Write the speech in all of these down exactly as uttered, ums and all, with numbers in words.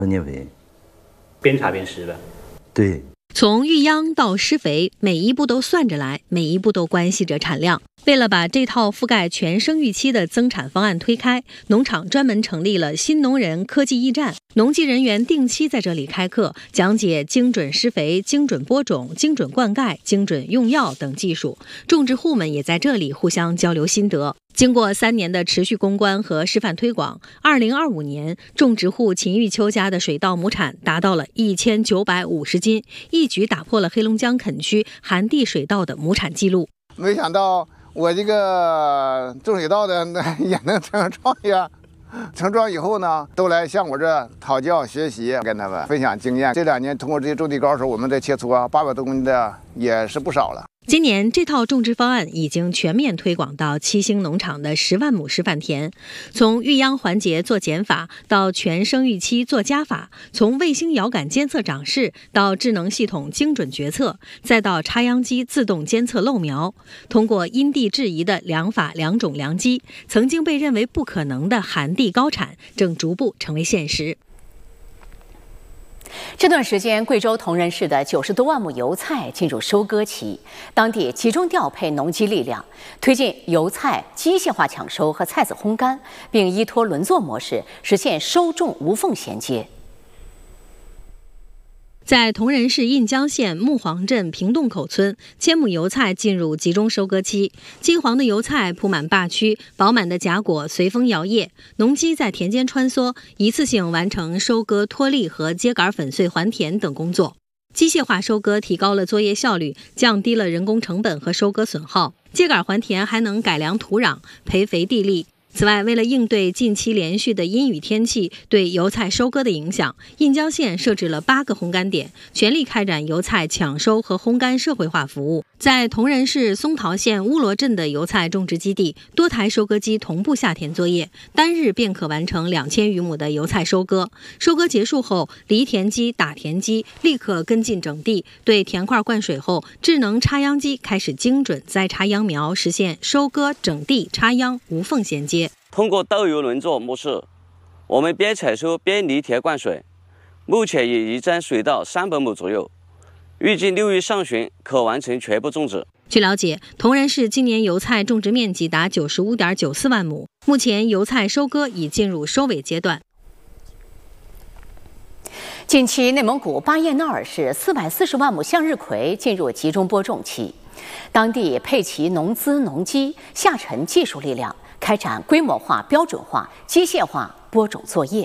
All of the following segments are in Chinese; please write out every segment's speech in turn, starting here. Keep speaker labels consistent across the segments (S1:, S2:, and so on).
S1: 年肥，
S2: 边查边施的。
S1: 对。
S3: 从育秧到施肥，每一步都算着来，每一步都关系着产量。为了把这套覆盖全生育期的增产方案推开，农场专门成立了新农人科技驿站，农技人员定期在这里开课，讲解精准施肥、精准播种、精准灌溉、精准用药等技术。种植户们也在这里互相交流心得。经过三年的持续攻关和示范推广，二零二五年，种植户秦玉秋家的水稻亩产达到了一千九百五十斤，一举打破了黑龙江垦区寒地水稻的亩产记录。
S4: 没想到我这个种水稻的也能成庄呀！成庄以后呢，都来向我这讨教学习，跟他们分享经验。这两年通过这些种地高手，我们的切磋啊，八百多公斤的也是不少了。
S3: 今年这套种植方案已经全面推广到七星农场的十万亩示范田，从育秧环节做减法到全生育期做加法，从卫星遥感监测长势到智能系统精准决策，再到插秧机自动监测漏苗，通过因地制宜的良法良种良机，曾经被认为不可能的寒地高产正逐步成为现实。
S5: 这段时间，贵州铜仁市的九十多万亩油菜进入收割期，当地集中调配农机力量，推进油菜机械化抢收和菜籽烘干，并依托轮作模式实现收种无缝衔接。
S3: 在铜仁市印江县木黄镇平洞口村，千亩油菜进入集中收割期。金黄的油菜铺满坝区，饱满的荚果随风摇曳。农机在田间穿梭，一次性完成收割、脱粒和秸秆粉碎还田等工作。机械化收割提高了作业效率，降低了人工成本和收割损耗。秸秆还田还能改良土壤、培肥地力。此外，为了应对近期连续的阴雨天气对油菜收割的影响，印江县设置了八个烘干点，全力开展油菜抢收和烘干社会化服务。在铜仁市松桃县乌罗镇的油菜种植基地，多台收割机同步下田作业，单日便可完成两千余亩的油菜收割。收割结束后，犁田机、打田机立刻跟进整地，对田块灌水后，智能插秧机开始精准栽插秧苗，实现收割、整地、插秧无缝衔接。
S6: 通过倒油轮作模式，我们边采收边犁田灌水，目前已移栽水稻三百亩左右，预计六月上旬可完成全部种植。
S3: 据了解，铜仁市今年油菜种植面积达九十五点九四万亩，目前油菜收割已进入收尾阶段。
S5: 近期，内蒙古巴彦淖尔市四百四十万亩向日葵进入集中播种期，当地配齐农资、农机、下沉技术力量，开展规模化、标准化、机械化播种作业。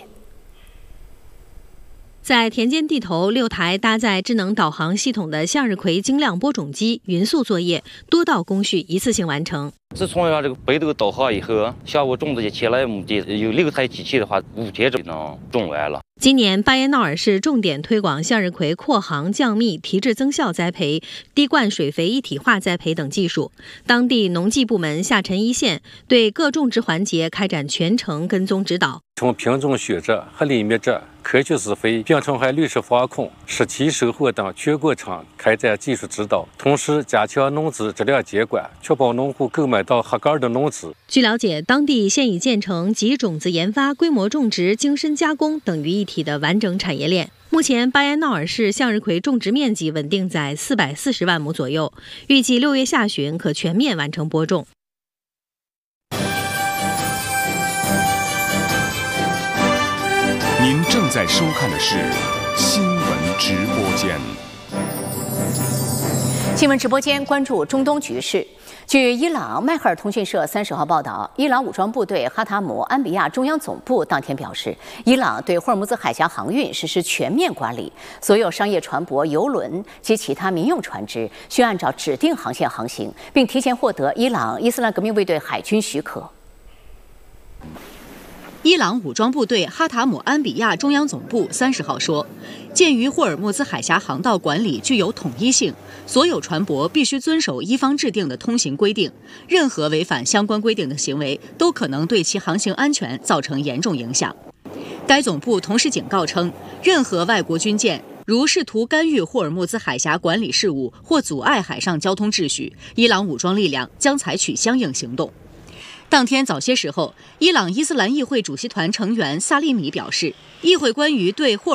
S3: 在田间地头，六台搭载智能导航系统的向日葵精亮播种机匀速作业，多道工序一次性完成。
S7: 自从要这个北斗导航以后，下午种植起来目的有六台机器的话，五天就能种完了。
S3: 今年巴彦淖尔市重点推广向日葵扩行降密、提质增效栽培、滴灌水肥一体化栽培等技术。当地农技部门下沉一线，对各种植环节开展全程跟踪指导。
S8: 从品种选择和厘米质、科学施肥、病虫害率式防控、湿气守护等全过程开展技术指导，同时加强农资质量监管，确保农户购买到合格的农资。
S3: 据了解，当地现已建成集种子研发、规模种植、精深加工等于一体的完整产业链。目前，巴彦淖尔市向日葵种植面积稳定在四百四十万亩左右，预计六月下旬可全面完成播种。
S9: 您正在收看的是新闻直播间。
S5: 新闻直播间关注中东局势。据伊朗迈赫尔通讯社三十号报道，伊朗武装部队哈塔姆安比亚中央总部当天表示，伊朗对霍尔木兹海峡航运实施全面管理，所有商业船舶、油轮及其他民用船只需按照指定航线航行，并提前获得伊朗伊斯兰革命卫队海军许可。
S10: 伊朗武装部队哈塔姆安比亚中央总部三十号说，鉴于霍尔木兹海峡航道管理具有统一性，所有船舶必须遵守伊方制定的通行规定，任何违反相关规定的行为都可能对其航行安全造成严重影响。该总部同时警告称，任何外国军舰如试图干预霍尔木兹海峡管理事务或阻碍海上交通秩序，伊朗武装力量将采取相应行动。 当天早些时候，伊朗伊斯兰议会主席团成员萨利米表示，议会关于对霍尔